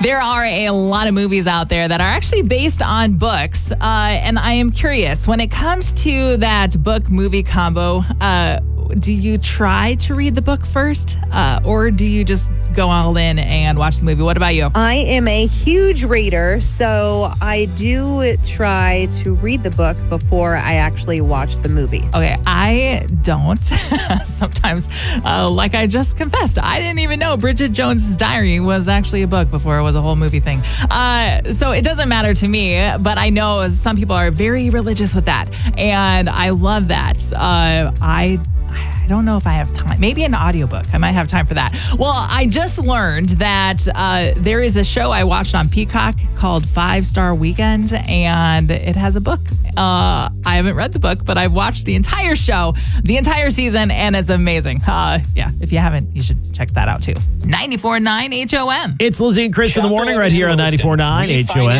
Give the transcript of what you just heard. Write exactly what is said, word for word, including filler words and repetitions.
There are a lot of movies out there that are actually based on books. Uh, and I am curious, when it comes to that book-movie combo, uh, do you try to read the book first? Uh, or do you just go all in and watch the movie? What about you? I am a huge reader, so I do try to read the book before I actually watch the movie. Okay, I don't. Sometimes, uh, like I just confessed, I didn't even know Bridget Jones's Diary was actually a book before it was a whole movie thing. Uh, so it doesn't matter to me, but I know some people are very religious with that, and I love that. Uh, I I don't know if I have time. Maybe an audiobook. I might have time for that. Well, I just learned that uh, there is a show I watched on Peacock called Five Star Weekend, and it has a book. Uh, I haven't read the book, but I've watched the entire show, the entire season, and it's amazing. Uh, yeah, if you haven't, you should check that out too. ninety-four point nine H O M. It's Lizzie and Chris in the morning right here on ninety-four point nine H O M.